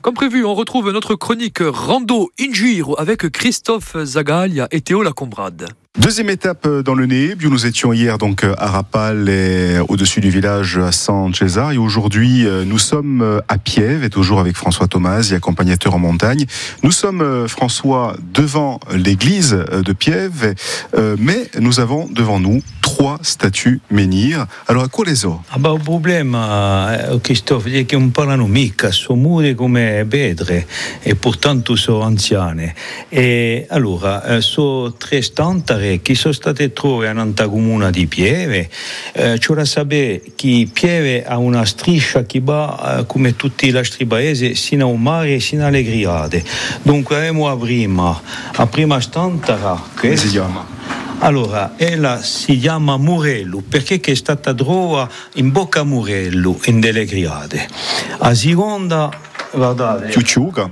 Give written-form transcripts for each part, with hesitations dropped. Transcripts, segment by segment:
Comme prévu, on retrouve notre chronique Rando in Giro avec Christophe Zagaglia et Théo Lacombrade. Deuxième étape dans le Nebbio. Nous étions hier donc à Rapal et au-dessus du village à San Cesare. Et aujourd'hui, nous sommes à Piève et toujours avec François Tomasi, accompagnateur en montagne. Nous sommes, François, devant l'église de Piève, mais nous avons devant nous 3 statues menhir. Alors, a quale so? Il problema, Christophe, è che non parlano mica, sono muri come pedre e portanto sono anziane. E allora, sono 3 stantare che sono state trovate nella comune di Pieve. C'è da sapere che Pieve ha una striscia che va, come tutti i nostri paesi, sino al mare e sino alle Griade. Dunque, abbiamo la prima stantara, Come si chiama? Allora, ella si chiama Murello perché è stata trovata in bocca a Murello, in delle Griade. La seconda, guardate, Ciucciuga,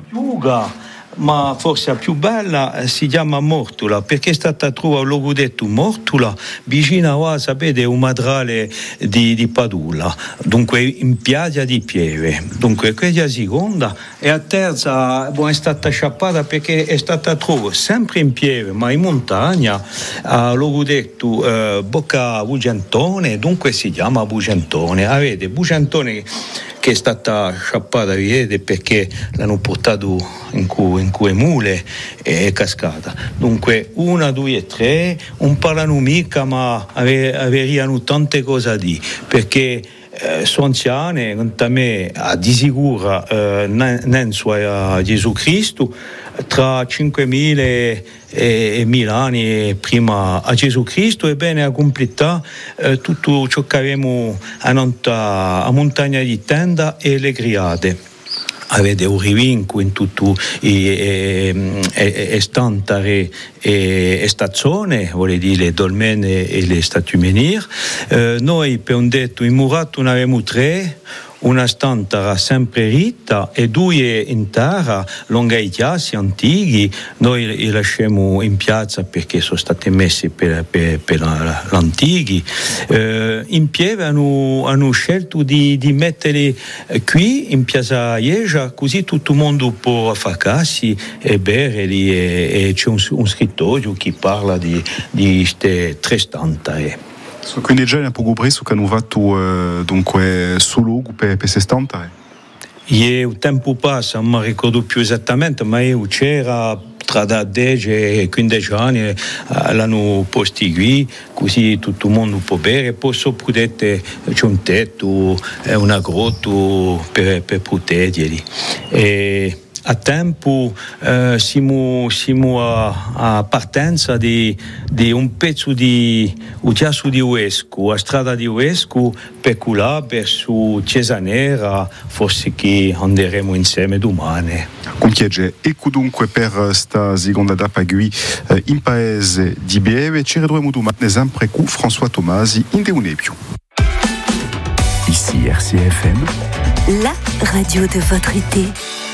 ma forse la più bella si chiama Mortula perché è stata trovata un luogo detto Mortula vicino a, sapete, un madrale di Padula, dunque in piazza di Pieve. Dunque quella è la seconda. E la terza è stata sciappata perché è stata trovata sempre in Pieve ma in montagna a luogo detto Bocca Bugentone, dunque si chiama Bugentone. Avete Bugentone che è stata sciappata, vedete, perché l'hanno portato in cui mule e è cascata. Dunque 1, 2 e 3 non parlano mica ma avevano tante cose a dire perché sono anziane come me, di sicuro non a Gesù Cristo, tra 5.000 e 1.000 anni prima a Gesù Cristo, ebbene a completare tutto ciò che avevamo a montagna di Tenda e le Griade. Avete un rivinco in tutto e stantare e stazione, vuol dire le dolmene e le statue menhir. Noi abbiamo detto in murato ne avevamo 3, una stantara sempre ritta e 2 in terra, lungo i chiassi antichi. Noi li lasciamo in piazza perché sono stati messi per l'antichi. In Pieve hanno scelto di metterli qui in piazza Ieja, così tutto il mondo può affacarsi e bere lì, e c'è un scrittoio che parla di queste 3 stantare. Quindi già un po' preso che hanno fatto dunque sul luogo per queste stantare? Il tempo passa, non mi ricordo più esattamente, ma io c'era tra 10 e 15 anni, l'hanno posti qui, così tutto il mondo può bere, poi sopra c'è un tetto, una grotta per proteggerli. E a tempo siamo a partenza di un pezzo di Chiasso di Uesco, a strada di Uesco, per là verso Cesanera, forse che andremo insieme domani. Conchiege, e dunque per questa seconda tappa qui in paese di Pieve ci ritroviamo domani sempre con François Tomasi in De Nebbio. Ici RCFM, la radio de votre été.